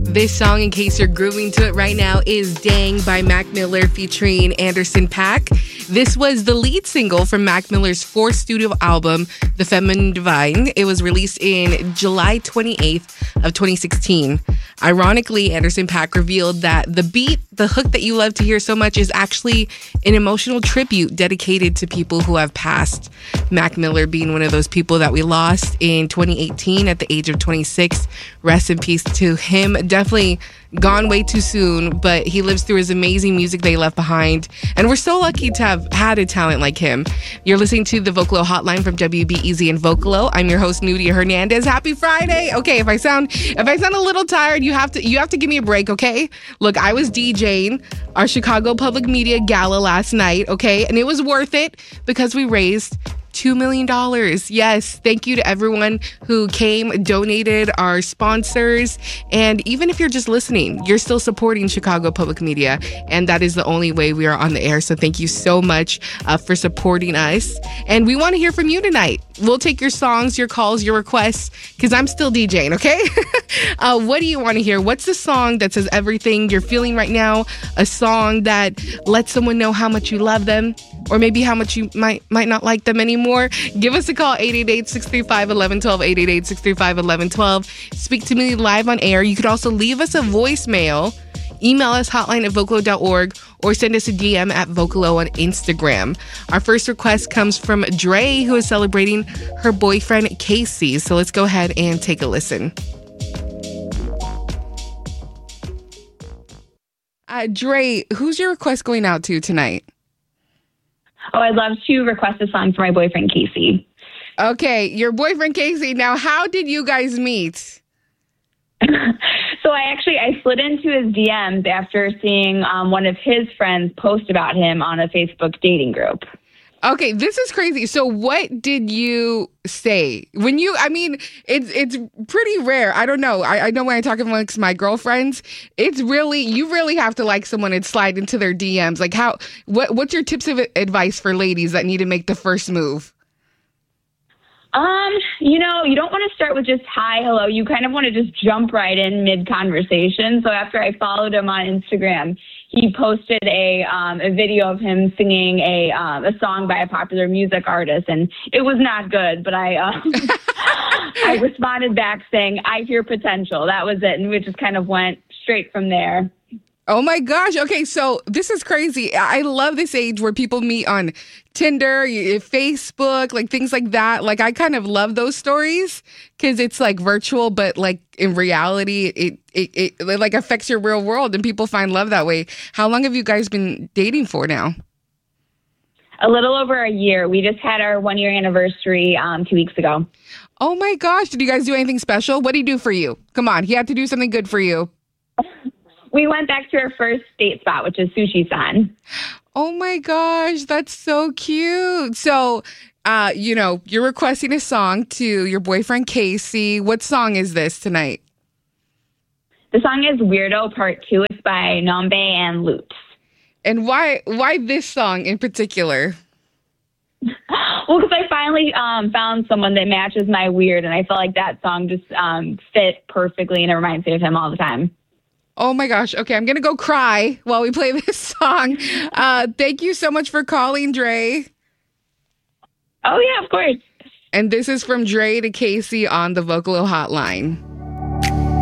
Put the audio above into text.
This song, in case you're grooving to it right now, is Dang by Mac Miller featuring Anderson .Paak. This was the lead single from Mac Miller's fourth studio album, The Feminine Divine. It was released in July 28th of 2016. Ironically, Anderson .Paak revealed that the beat, the hook that you love to hear so much, is actually an emotional tribute dedicated to people who have passed. Mac Miller being one of those people that we lost in 2018 at the age of 26. Rest in peace to him. Definitely gone way too soon, but he lives through his amazing music they left behind. And we're so lucky to have had a talent like him. You're listening to the Vocalo Hotline from WBEZ and Vocalo. I'm your host, Nudia Hernandez. Happy Friday. Okay, if I sound a little tired, you have to give me a break, okay? Look, I was DJing our Chicago Public Media Gala last night, okay? And it was worth it because we raised $2 million. Yes. Thank you to everyone who came, donated, our sponsors. And even if you're just listening, you're still supporting Chicago Public Media. And that is the only way we are on the air. So thank you so much for supporting us. And we want to hear from you tonight. We'll take your songs, your calls, your requests, because I'm still DJing, okay? What do you want to hear? What's the song that says everything you're feeling right now? A song that lets someone know how much you love them, or maybe how much you might not like them anymore? Give us a call, 888-635-1112, 888-635-1112. Speak to me live on air. You could also leave us a voicemail. Email us hotline@vocalo.org or send us a DM at Vocalo on Instagram. Our first request comes from Dre, who is celebrating her boyfriend, Casey. So let's go ahead and take a listen. Dre, who's your request going out to tonight? Oh, I'd love to request a song for my boyfriend, Casey. Okay, your boyfriend, Casey. Now, how did you guys meet? So I slid into his DMs after seeing one of his friends post about him on a Facebook dating group. Okay, this is crazy. So what did you say? It's pretty rare. I don't know. I know when I talk amongst my girlfriends, you really have to like someone and slide into their DMs. Like what's your tips of advice for ladies that need to make the first move? You don't want to start with just hi, hello. You kind of want to just jump right in mid-conversation. So after I followed him on Instagram, he posted a video of him singing a song by a popular music artist, and it was not good. But I responded back saying, "I hear potential." That was it, and we just kind of went straight from there. Oh my gosh. Okay, so this is crazy. I love this age where people meet on Tinder, Facebook, like things like that. Like I kind of love those stories because it's like virtual, but like in reality, it like affects your real world and people find love that way. How long have you guys been dating for now? A little over a year. We just had our 1-year anniversary 2 weeks ago. Oh my gosh. Did you guys do anything special? What did he do for you? Come on. He had to do something good for you. We went back to our first date spot, which is Sushi-san. Oh my gosh, that's so cute. So, you're requesting a song to your boyfriend, Casey. What song is this tonight? The song is Weirdo Part 2. It's by Nombe and Loops. And why this song in particular? Well, because I finally found someone that matches my weird, and I felt like that song just fit perfectly, and it reminds me of him all the time. Oh my gosh. Okay, I'm going to go cry while we play this song. Thank you so much for calling, Dre. Oh, yeah, of course. And this is from Dre to Casey on the Vocalo Hotline.